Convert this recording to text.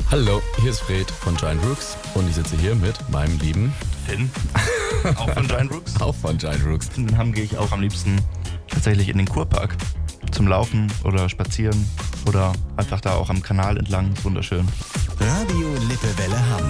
Hallo, hier ist Fred von Giant Rooks und ich sitze hier mit meinem lieben Finn, auch von Giant Rooks. auch von Giant Rooks. Dann gehe ich auch am liebsten tatsächlich in den Kurpark zum Laufen oder Spazieren oder einfach da auch am Kanal entlang. Ist wunderschön. Radio Lippewelle Hamburg.